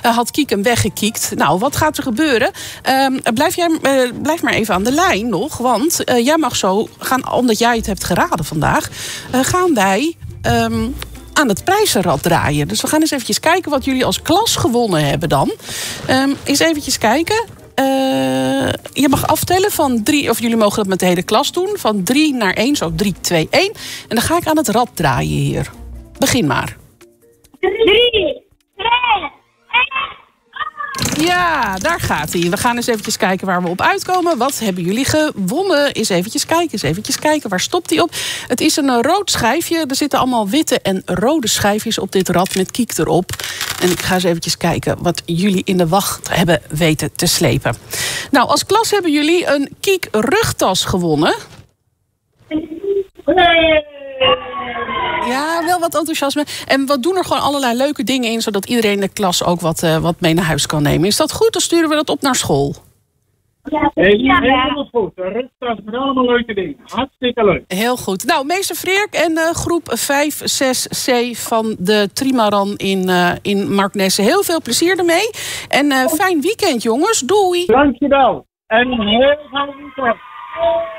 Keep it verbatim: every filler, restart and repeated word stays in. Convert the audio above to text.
uh, had Kiek hem weggekiekt. Nou, wat gaat er gebeuren? Uh, blijf, jij, uh, blijf maar even aan de lijn nog. Want uh, jij mag zo gaan, omdat jij het hebt geraden vandaag, uh, gaan wij Um, aan het prijzenrad draaien. Dus we gaan eens eventjes kijken wat jullie als klas gewonnen hebben dan. Um, eens eventjes kijken. Uh, je mag aftellen van drie, of jullie mogen dat met de hele klas doen. Van drie naar één, zo drie, twee, één. En dan ga ik aan het rad draaien hier. Begin maar. drie, twee, één. Ja, daar gaat hij. We gaan eens eventjes kijken waar we op uitkomen. Wat hebben jullie gewonnen? Eens eventjes kijken, eens eventjes kijken. Waar stopt hij op? Het is een rood schijfje. Er zitten allemaal witte en rode schijfjes op dit rad met Kiek erop. En ik ga eens eventjes kijken wat jullie in de wacht hebben weten te slepen. Nou, als klas hebben jullie een Kiek rugtas gewonnen. Ja, wel wat enthousiasme. En we doen er gewoon allerlei leuke dingen in, zodat iedereen in de klas ook wat, uh, wat mee naar huis kan nemen. Is dat goed? Dan sturen we dat op naar school. Ja, helemaal goed. Rugtas met allemaal leuke dingen. Hartstikke leuk. Heel goed. Nou, meester Freerk en uh, groep vijf zes C van de Trimaran in, uh, in Marknesse. Heel veel plezier ermee. En uh, fijn weekend, jongens. Doei. Dankjewel. En heel veel weekend.